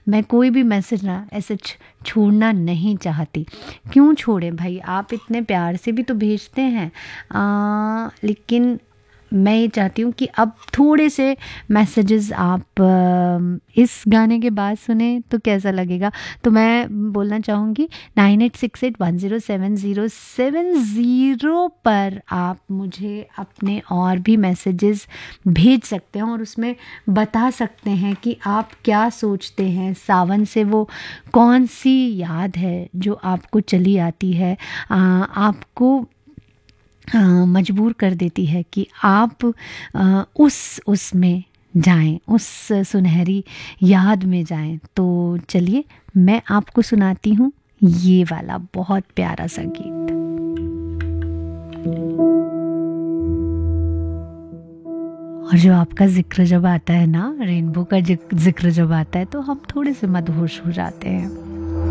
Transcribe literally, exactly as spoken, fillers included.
मैं कोई भी मैसेज ना ऐसे छ- छोड़ना नहीं चाहती। क्यों छोड़ें भाई, आप इतने प्यार से भी तो भेजते हैं। आ, लेकिन मैं ये चाहती हूँ कि अब थोड़े से मैसेजेस आप अ, इस गाने के बाद सुने तो कैसा लगेगा। तो मैं बोलना चाहूँगी nine eight six eight one zero seven zero seven zero पर आप मुझे अपने और भी मैसेजेस भेज सकते हैं और उसमें बता सकते हैं कि आप क्या सोचते हैं। सावन से वो कौन सी याद है जो आपको चली आती है, आ, आपको अ, मजबूर कर देती है कि आप अ, उस उसमें जाएं, उस सुनहरी याद में जाएं। तो चलिए मैं आपको सुनाती हूँ ये वाला बहुत प्यारा सा गीत। और जो आपका जिक्र जब आता है ना, रेनबो का जिक- जिक्र जब आता है तो हम थोड़े से मदहोश हो जाते हैं।